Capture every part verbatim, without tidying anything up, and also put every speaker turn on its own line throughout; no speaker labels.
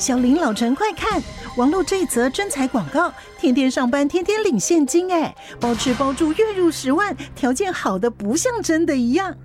小林老陈快看，网络这一则征才广告，天天上班天天领现金，哎，包吃包住月入十万，条件好的不像真的一样。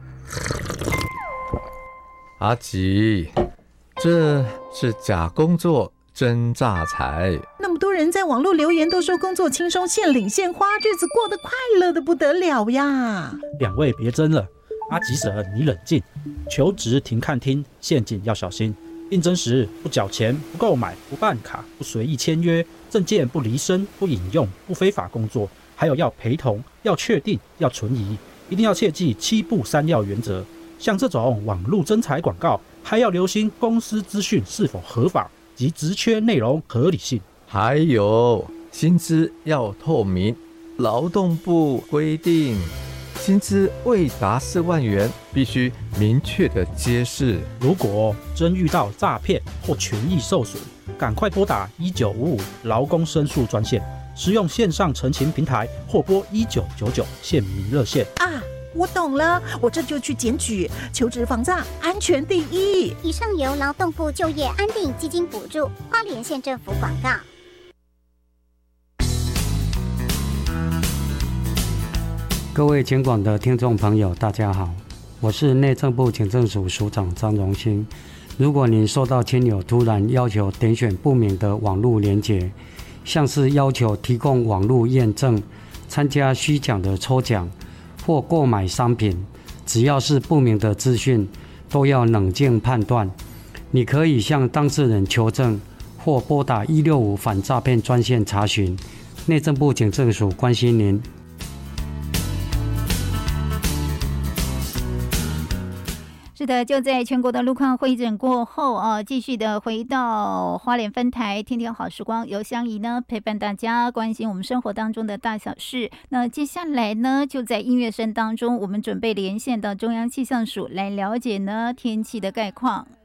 阿吉，这是假工作真诈财。
那么多人在网络留言都说工作轻松，现领现花，日子过得快乐的不得了呀。
两位别争了，阿吉婶你冷静，求职停看听，陷阱要小心。应征时不缴钱、不购买、不办卡、不随意签约，证件不离身、不引用、不非法工作，还有要陪同、要确定、要存疑，一定要切记七不三要原则。像这种网络征才广告，还要留心公司资讯是否合法及职缺内容合理性，
还有薪资要透明。劳动部规定，薪资未达四万元，必须明确的揭示。
如果真遇到诈骗或权益受损，赶快拨打一九五五劳工申诉专线，使用线上陈情平台或拨一九九九县民热线
啊。我懂了，我这就去检举，求职防诈，安全第一。
以上由劳动部就业安定基金补助，花莲县政府广告。
各位警广的听众朋友，大家好，我是内政部警政署署长张荣兴。如果您收到亲友突然要求点选不明的网络连结，像是要求提供网络验证、参加虚假的抽奖或购买商品，只要是不明的资讯，都要冷静判断。你可以向当事人求证，或拨打一六五反诈骗专线查询。内政部警政署关心您。
是的，就在全国的路况会诊过后啊，继续的回到花莲分台天天好时光，由香怡呢陪伴大家关心我们生活当中的大小事。那接下来呢，就在音乐声当中，我们准备连线到中央气象署来了解呢天气的概况。